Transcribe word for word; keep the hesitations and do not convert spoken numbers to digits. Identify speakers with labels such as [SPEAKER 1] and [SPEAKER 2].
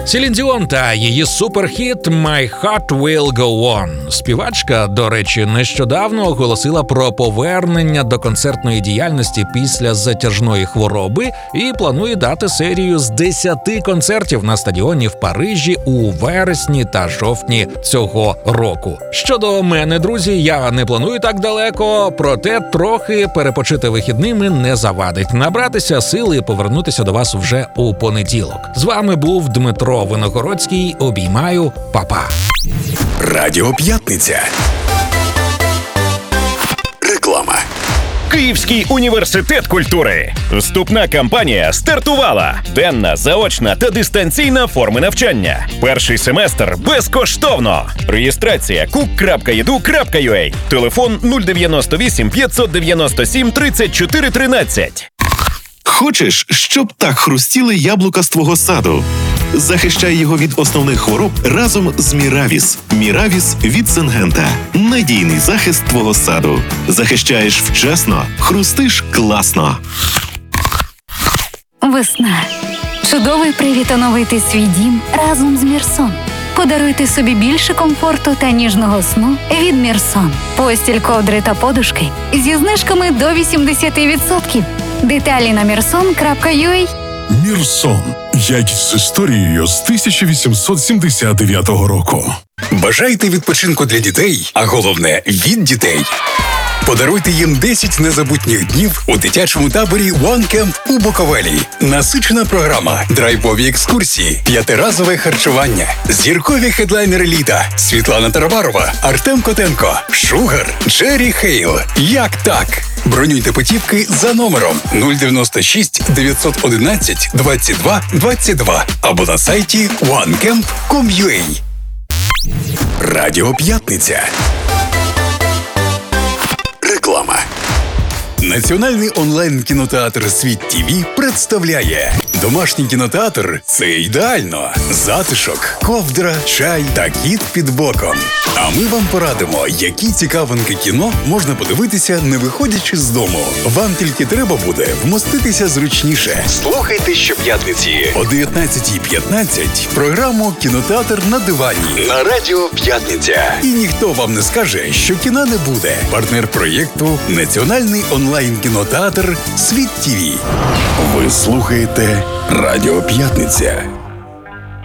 [SPEAKER 1] Селін Діон та її суперхіт «My Heart Will Go On». Співачка, до речі, нещодавно оголосила про повернення до концертної діяльності після затяжної хвороби і планує дати серію з десяти концертів на стадіоні в Парижі у вересні та жовтні цього року. Щодо мене, друзі, я не планую так далеко, проте трохи перепочити вихідними не завадить. Набратися сили і повернутися до вас вже у понеділок. З вами був Дмитро Виногородський. Обіймаю, па-па.
[SPEAKER 2] Радіо П'ятниця. Реклама.
[SPEAKER 3] Київський університет культури. Вступна кампанія стартувала. Денна, заочна та дистанційна форми навчання. Перший семестр безкоштовно. Реєстрація кук крапка і ді ю крапка ю а. Телефон нуль дев'яносто вісім п'ятсот дев'яносто сім тридцять чотири тринадцять.
[SPEAKER 2] Хочеш, щоб так хрустіли яблука з твого саду? Захищай його від основних хвороб разом з Міравіс. Міравіс від Сингента. Надійний захист твого саду. Захищаєш вчасно, хрустиш класно.
[SPEAKER 4] Весна. Чудовий привід оновити свій дім разом з Мірсон. Подаруйте собі більше комфорту та ніжного сну від Мірсон. Постіль, ковдри та подушки зі знижками до вісімдесят відсотків. Деталі на мірсон крапка ю а.
[SPEAKER 5] Мірсон. Якість з історією з тисяча вісімсот сімдесят дев'ятого року.
[SPEAKER 2] Бажаєте відпочинку для дітей, а головне – від дітей? Подаруйте їм десять незабутніх днів у дитячому таборі One Camp у Буковелі. Насичена програма, драйвові екскурсії, п'ятиразове харчування, зіркові хедлайнери літа Світлана Тарабарова, Артем Котенко, Шугар, Джері Хейл. Як так? Бронюйте путівки за номером нуль дев'яносто шість дев'ятсот одинадцять двадцять два двадцять два або на сайті one camp крапка ком крапка ю а. Радіо П'ятниця. Реклама. Національний онлайн-кінотеатр «Світ ТІВІ» представляє домашній кінотеатр – це ідеально. Затишок, ковдра, чай та кіт під боком. А ми вам порадимо, які цікавинки кіно можна подивитися, не виходячи з дому. Вам тільки треба буде вмоститися зручніше. Слухайте щоп'ятниці о дев'ятнадцятій п'ятнадцять програму «Кінотеатр на дивані» на Радіо П'ятниця. І ніхто вам не скаже, що кіна не буде. Партнер проєкту – Національний онлайн-кінотеатр «Світ ТІВІ». Ви слухаєте Радіо П'ятниця.